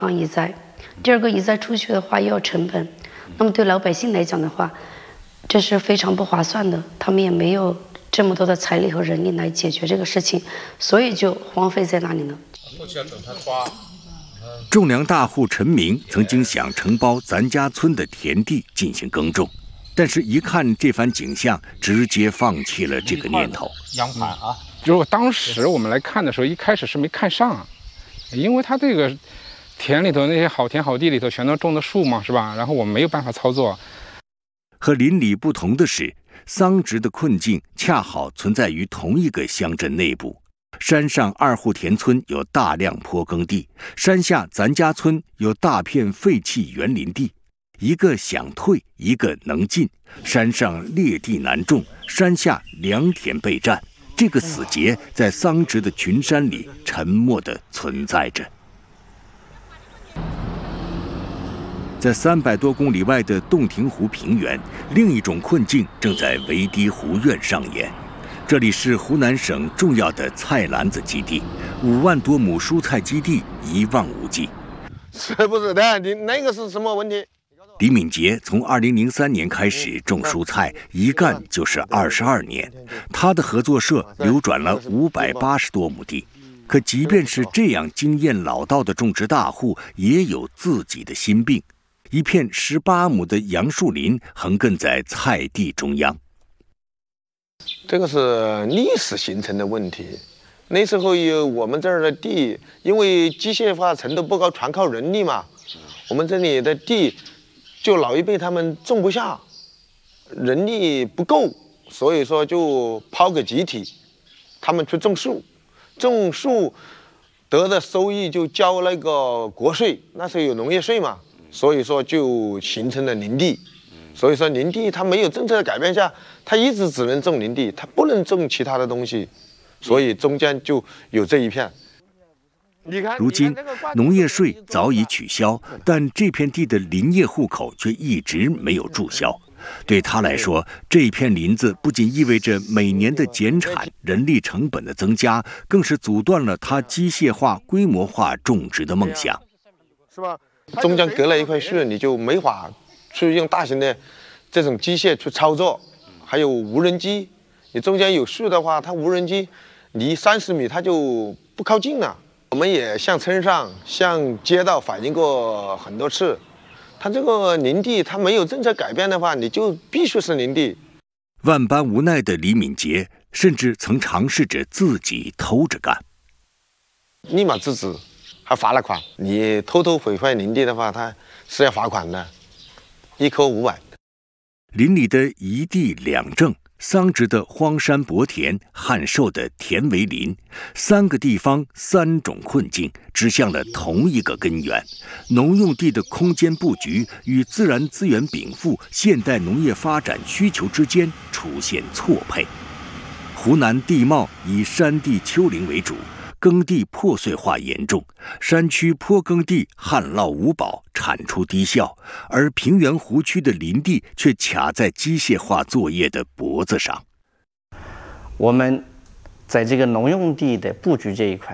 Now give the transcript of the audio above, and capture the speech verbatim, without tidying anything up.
方移栽，第二个移栽出去的话又要成本，那么对老百姓来讲的话，这是非常不划算的，他们也没有这么多的财力和人力来解决这个事情，所以就荒废在那里了。 种粮大户陈明曾经想承包咱家村的田地进行耕种，但是一看这番景象，直接放弃了这个念头。 洋盘啊， 就是当时我们来看的时候，一开始是没看上，因为他这个田里头那些好田好地里头全都种的树嘛，是吧？然后我们没有办法操作。 和邻里不同的是，桑植的困境恰好存在于同一个乡镇内部。山上二户田村有大量坡耕地，山下咱家村有大片废弃园林地，一个想退，一个能进。山上劣地难种，山下良田备战，这个死结在桑植的群山里沉默地存在着。在三百多公里外的洞庭湖平原，另一种困境正在围堤湖苑上演。这里是湖南省重要的菜篮子基地，五万多亩蔬菜基地一望无际。 是不是的？你那个是什么问题？ 李敏杰从二零零三年开始种蔬菜，一干就是二十二年。他的合作社流转了五百八十多亩地，可即便是这样经验老道的种植大户，也有自己的心病。一片十八亩的杨树林横亘在菜地中央。 这个是历史形成的问题。那时候有我们这儿的地，因为机械化程度不高，全靠人力嘛。我们这里的地，就老一辈他们种不下，人力不够，所以说就抛给集体，他们去种树，种树得的收益就交那个国税，那时候有农业税嘛，所以说就形成了林地。所以说林地它没有政策的改变下，它一直只能种林地，它不能种其他的东西，所以中间就有这一片。 如今农业税早已取消，但这片地的林业户口却一直没有注销。对他来说，这片林子不仅意味着每年的减产、人力成本的增加，更是阻断了他机械化、规模化种植的梦想。 是吧？中间隔了一块树，你就没法去用大型的这种机械去操作，还有无人机。你中间有树的话，它无人机离三十米它就不靠近了。我们也向村上、向街道反映过很多次，它这个林地它没有政策改变的话，你就必须是林地。 万般无奈的李敏杰，甚至曾尝试着自己偷着干， 立马制止，还罚了款。你偷偷毁坏林地的话，它是要罚款的。一颗五百。 林里的一地两正，桑植的荒山薄田，汉寿的田围林，三个地方三种困境，指向了同一个根源：农用地的空间布局与自然资源禀赋、现代农业发展需求之间出现错配。湖南地貌以山地丘陵为主，耕地破碎化严重，山区坡耕地旱涝无保，产出低效，而平原湖区的林地却卡在机械化作业的脖子上。 我们在这个农用地的布局这一块，